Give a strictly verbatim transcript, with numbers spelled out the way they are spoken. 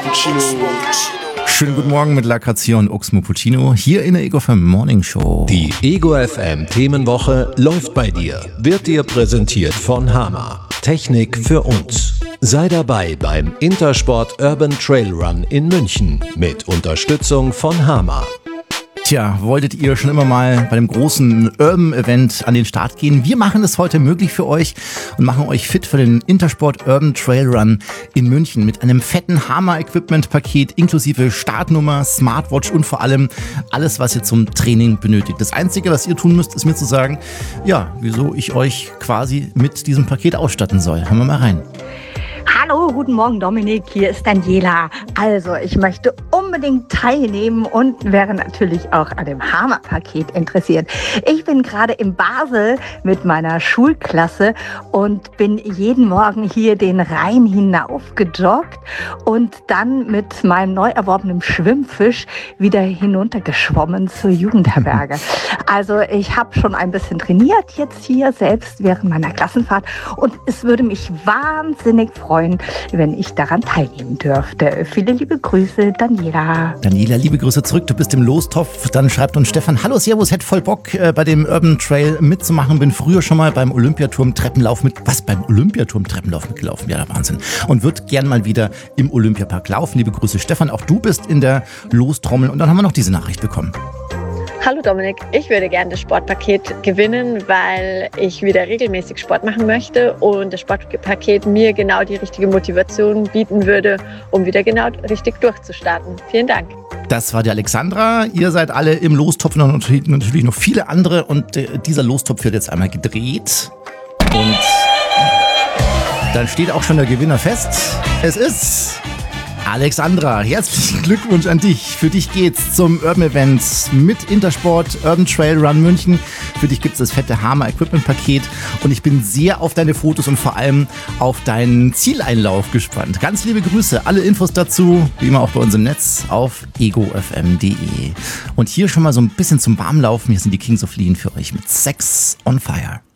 Schönen guten Morgen mit Lacrazia und Oxmo Puccino hier in der Ego F M Morning Show. Die Ego F M Themenwoche läuft bei dir. Wird dir präsentiert von Hama. Technik für uns. Sei dabei beim Intersport Urban Trail Run in München mit Unterstützung von Hama. Tja, wolltet ihr schon immer mal bei dem großen Urban-Event an den Start gehen? Wir machen es heute möglich für euch und machen euch fit für den Intersport Urban Trail Run in München mit einem fetten Hama-Equipment-Paket inklusive Startnummer, Smartwatch und vor allem alles, was ihr zum Training benötigt. Das Einzige, was ihr tun müsst, ist mir zu sagen, ja, wieso ich euch quasi mit diesem Paket ausstatten soll. Hören wir mal rein. Hallo, guten Morgen Dominik, hier ist Daniela. Also, ich möchte unbedingt teilnehmen und wäre natürlich auch an dem Hama-Paket interessiert. Ich bin gerade in Basel mit meiner Schulklasse und bin jeden Morgen hier den Rhein hinauf gejoggt und dann mit meinem neu erworbenen Schwimmfisch wieder hinuntergeschwommen zur Jugendherberge. Also, ich habe schon ein bisschen trainiert jetzt hier selbst während meiner Klassenfahrt und es würde mich wahnsinnig freuen, wenn ich daran teilnehmen dürfte. Viele liebe Grüße, Daniela. Daniela, liebe Grüße zurück. Du bist im Lostopf. Dann schreibt uns Stefan, hallo, servus, hätte voll Bock, äh, bei dem Urban Trail mitzumachen. Bin früher schon mal beim Olympiaturm Treppenlauf mit, was, beim Olympiaturm Treppenlauf mitgelaufen? Ja, der Wahnsinn. Und wird gern mal wieder im Olympiapark laufen. Liebe Grüße, Stefan. Auch du bist in der Lostrommel. Und dann haben wir noch diese Nachricht bekommen. Hallo Dominik, ich würde gerne das Sportpaket gewinnen, weil ich wieder regelmäßig Sport machen möchte und das Sportpaket mir genau die richtige Motivation bieten würde, um wieder genau richtig durchzustarten. Vielen Dank. Das war die Alexandra. Ihr seid alle im Lostopf und natürlich noch viele andere und äh, dieser Lostopf wird jetzt einmal gedreht und dann steht auch schon der Gewinner fest. Es ist Alexandra, herzlichen Glückwunsch an dich. Für dich geht's zum Urban Event mit Intersport Urban Trail Run München. Für dich gibt's das fette Hama Equipment Paket und ich bin sehr auf deine Fotos und vor allem auf deinen Zieleinlauf gespannt. Ganz liebe Grüße, alle Infos dazu, wie immer auch bei uns im Netz auf ego f m punkt de. Und hier schon mal so ein bisschen zum Warmlaufen. Hier sind die Kings of Lean für euch mit Sex on Fire.